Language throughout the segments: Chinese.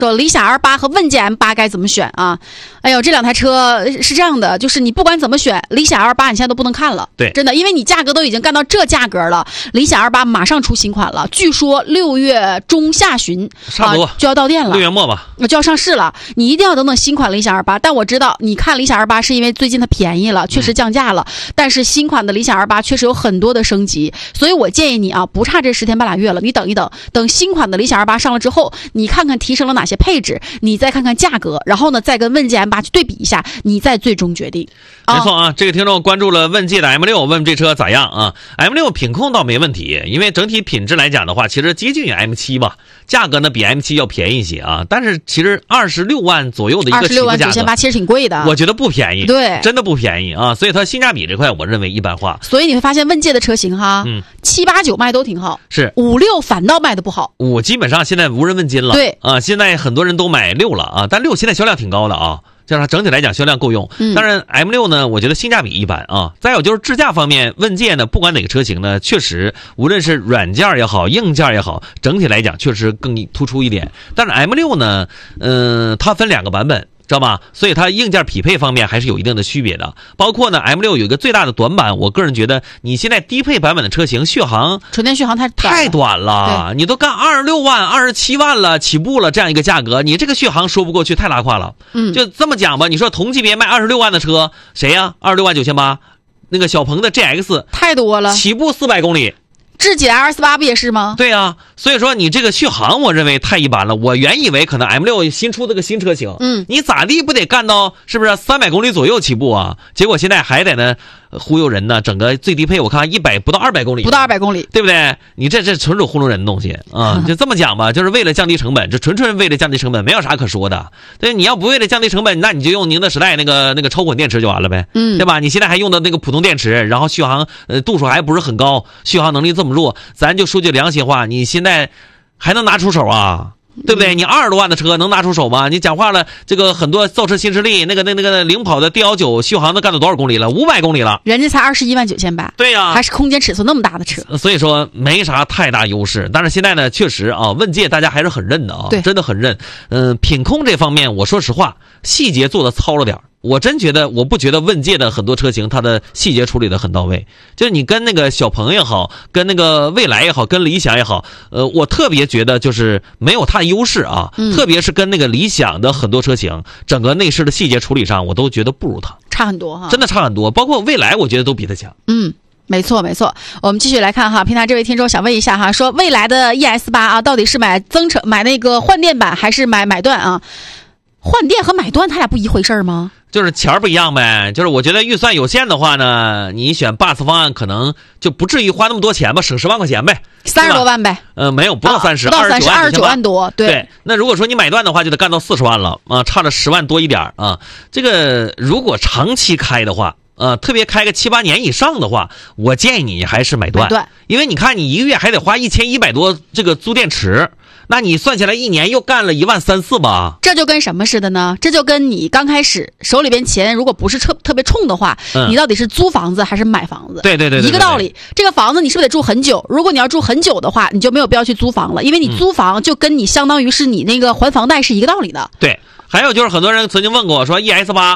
说理想 L8 和问界 M8 该怎么选啊？哎呦，这两台车是这样的，就是你不管怎么选，理想 L8 你现在都不能看了。 对， 真的，因为你价格都已经干到这价格了，理想 L8 马上出新款了，据说6月中下旬差不多就要到店了， 6月末吧， 就要上市了。你一定要等等新款理想 L8。但我知道你看理想 L8 是因为最近它便宜了，确实降价了，但是新款的理想 L8 确实有很多的升级，所以我建议你啊，不差这10天半拉月了，你等一等，等新款的理想 L8 上了之后，你看看提升了哪些配置，你再看看价格，然后呢再跟问界 M8 去对比一下，你再最终决定。 没错啊，这个听众关注了问界的 M6， 问这车咋样啊？ M6 品控倒没问题，因为整体品质来讲的话，其实接近于 M7 吧，价格呢比 M7 要便宜一些啊，但是其实26万左右的一个起步价格 26万9800其实挺贵的， 我觉得不便宜， 对， 真的不便宜啊，所以它性价比这块我认为一般化。 所以你会发现问界的车型哈，7、8、9卖都挺好， 是 5、6反倒卖的不好 ，5基本上现在无人问津了， 对啊，现在很多人都买6了啊，但6现在销量挺高的啊。就是它整体来讲销量够用，当然 M6 呢，我觉得性价比一般啊。再有就是智驾方面，问界呢，不管哪个车型呢，确实无论是软件也好，硬件也好，整体来讲确实更突出一点。但是 M6 呢，它分2个版本。知道吧？所以它硬件匹配方面还是有一定的区别的。包括呢 M6 有一个最大的短板，我个人觉得你现在低配版本的车型续航纯电续航太短了，你都干26万、27万了起步了这样一个价格，你这个续航说不过去，太拉胯了。就这么讲吧，你说同级别卖26万的车谁呀？26万9800，那个小鹏的 GX 太多了， 起步400公里。 智己的 RS8 不也是吗？ 对啊，所以说你这个续航我认为太一般了。我原以为可能 M6 新出这个新车型，你咋地不得干到是不是300公里左右起步啊？结果现在还在那忽悠人呢，整个最低配我看不到200公里， 不到200公里， 对不对？你这纯属糊弄人的东西啊！就这么讲吧，就是为了降低成本，这纯为了降低成本，没有啥可说的。对，你要不为了降低成本，那你就用宁德时代那个超混电池就完了呗，对吧？你现在还用的那个普通电池，然后续航度数还不是很高，续航能力这么弱，咱就说句良心话，你现在还能拿出手啊？对不对？你20多万的车能拿出手吗？你讲话了，这个很多造车新势力那个领跑的 D19 续航都干到多少公里了？500公里了， 人家才21万9800。 对呀， 还是空间尺寸那么大的车， 所以说没啥太大优势。但是现在呢，确实啊，问界大家还是很认的啊，真的很认。品控这方面，我说实话，细节做的糙了点。我不觉得问界的很多车型它的细节处理的很到位，就是你跟那个小鹏也好，跟那个蔚来也好，跟理想也好，我特别觉得就是没有它的优势啊，特别是跟那个理想的很多车型，整个内饰的细节处理上，我都觉得不如它， 差很多哈， 真的差很多，包括蔚来，我觉得都比它强。 没错。我们继续来看哈，平台这位听众想问一下哈，说蔚来的 ES8 啊，到底是买那个换电版还是买断啊？换电和买断它俩不一回事吗？ 就是钱不一样呗，就是我觉得预算有限的话呢，你选 BUS 方案可能就不至于花那么多钱吧，省10万块钱呗 ，30多万呗。 没有，不到30， 不到30，29万多。 对，那如果说你买断的话，就得干到40万了啊，差了10万多一点啊。这个如果长期开的话，特别开个7、8年以上的话，我建议你还是买断，因为你看你一个月还得花1100多这个租电池。那你算起来一年又干了1万3、4吧？ 这就跟什么似的呢？这就跟你刚开始手里边钱如果不是特别冲的话，你到底是租房子还是买房子？ 对， 一个道理。这个房子你是不是得住很久？如果你要住很久的话，你就没有必要去租房了，因为你租房就跟你相当于是你那个还房贷是一个道理的。 对。还有就是很多人曾经问过我说 ES8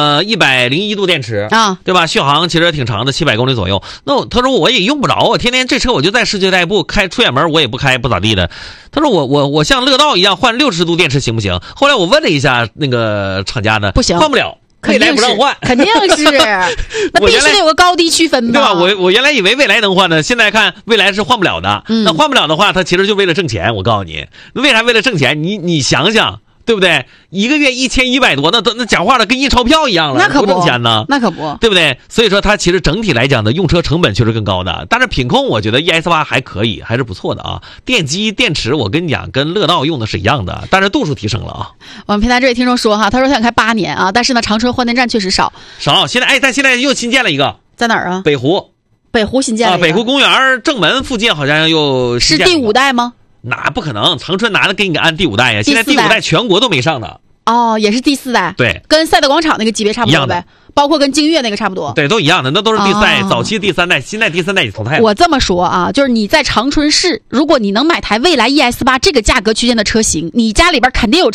101度电池啊，对吧？续航其实挺长的，700公里左右。那他说我也用不着，我天天这车我就在市区代步，开出远门我也不开，不咋地的。他说我像乐道一样换60度电池行不行？后来我问了一下那个厂家呢， 不行， 换不了。未来不让换， 肯定是，那必须得有个高低区分吧， 对吧？我原来以为未来能换呢，现在看未来是换不了的。那换不了的话，它其实就为了挣钱。我告诉你，为啥为了挣钱？你想想。对不对？一个月1100多，那讲话了跟印钞票一样了， 那可不挣钱呢， 那可不， 对不对？所以说它其实整体来讲的用车成本确实更高的，但是品控我觉得 ES8 还可以，还是不错的啊。电机电池我跟你讲，跟乐道用的是一样的，但是度数提升了啊。 我们平台这位听众说哈，他说他想开8年啊，但是呢，长春换电站确实少。 现在但现在又新建了一个， 在哪儿啊？ 北湖新建了一个北湖公园正门附近好像又是第5代吗？ 那不可能，长春哪能给你安第5代呀？现在第5代全国都没上呢。 哦，也是第4代， 对， 跟赛德广场那个级别差不多呗，包括跟京悦那个差不多， 对，都一样的，那都是第4代，早期第3代，现在第3代也淘汰了。 我这么说啊，就是你在长春市，如果你能买台蔚来 ES8 这个价格区间的车型，你家里边肯定有车。